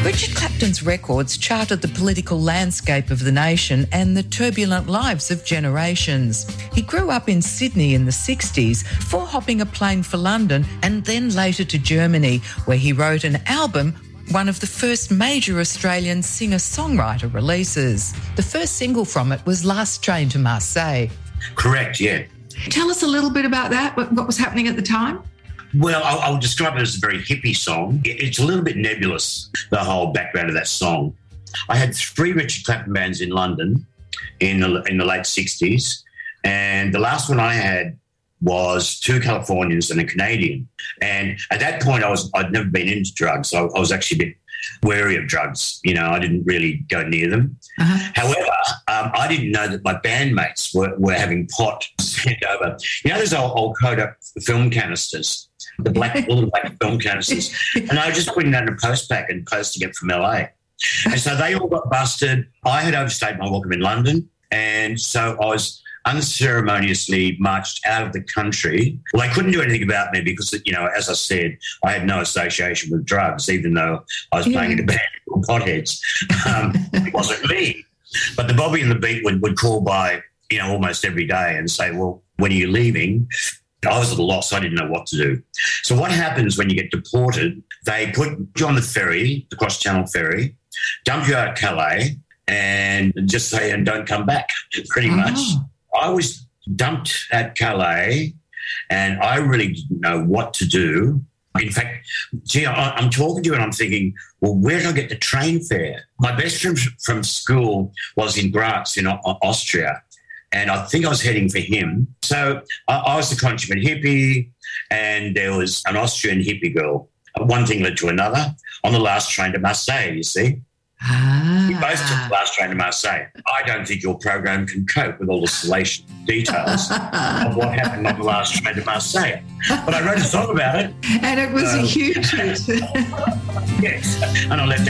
Richard Clapton's records charted the political landscape of the nation and the turbulent lives of generations. He grew up in Sydney in the 60s before hopping a plane for London and then later to Germany, where he wrote an album, one of the first major Australian singer-songwriter releases. The first single from it was Last Train to Marseille. Correct, yeah. Tell us a little bit about that, what was happening at the time? Well, I'll describe it as a very hippie song. It's a little bit nebulous, the whole background of that song. I had 3 Richard Clapton bands in London in the late 60s, and the last one I had was 2 Californians and a Canadian. And at that point, I'd never been into drugs, so I was actually a bit wary of drugs. You know, I didn't really go near them. Uh-huh. However, I didn't know that my bandmates were having pot sent over. You know, those old Kodak film canisters, the little black film canisters, and I was just putting that in a post pack and posting it from LA. And so they all got busted. I had overstayed my welcome in London, and so I was unceremoniously marched out of the country. Well, they couldn't do anything about me because, you know, as I said, I had no association with drugs, even though I was playing in a band of potheads. It wasn't me. But the Bobby and the Beat would call by, you know, almost every day and say, well, when are you leaving? I was at a loss. I didn't know what to do. So what happens when you get deported, they put you on the ferry, the cross-channel ferry, dump you out at Calais and just say, and don't come back, pretty much. I was dumped at Calais and I really didn't know what to do. In fact, I'm talking to you and I'm thinking, well, where did I get the train fare? My best friend from school was in Graz in Austria, and I think I was heading for him. So I was the consummate hippie, and there was an Austrian hippie girl. One thing led to another on the last train to Marseille, you see. We both took the last train to Marseille. I don't think your program can cope with all the salacious details of what happened on the last train to Marseille. But I wrote a song about it. And it was a huge hit. Yes, and I left